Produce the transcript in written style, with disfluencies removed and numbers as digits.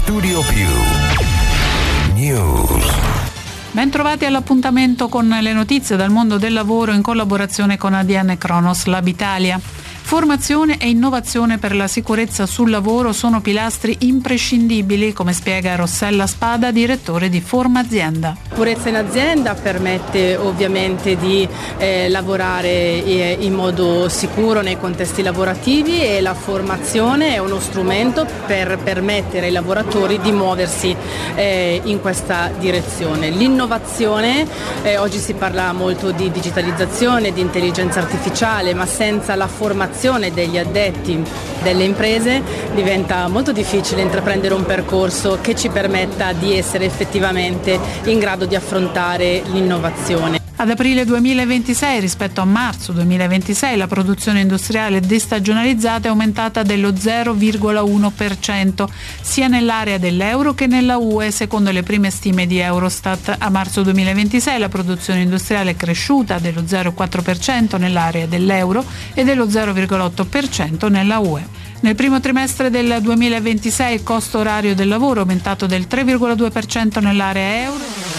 Studio Più News. Bentrovati all'appuntamento con le notizie dal mondo del lavoro in collaborazione con ADN Kronos Lab Italia. Formazione e innovazione per la sicurezza sul lavoro sono pilastri imprescindibili, come spiega Rossella Spada, direttore di Forma Azienda. Sicurezza in azienda permette ovviamente di lavorare in modo sicuro nei contesti lavorativi, e la formazione è uno strumento per permettere ai lavoratori di muoversi in questa direzione. L'innovazione, oggi si parla molto di digitalizzazione, di intelligenza artificiale, ma senza la formazione degli addetti delle imprese diventa molto difficile intraprendere un percorso che ci permetta di essere effettivamente in grado di affrontare l'innovazione. Ad aprile 2026 rispetto a marzo 2026 la produzione industriale destagionalizzata è aumentata dello 0,1% sia nell'area dell'euro che nella UE. Secondo le prime stime di Eurostat, a marzo 2026 la produzione industriale è cresciuta dello 0,4% nell'area dell'euro e dello 0,8% nella UE. Nel primo trimestre del 2026 il costo orario del lavoro è aumentato del 3,2% nell'area euro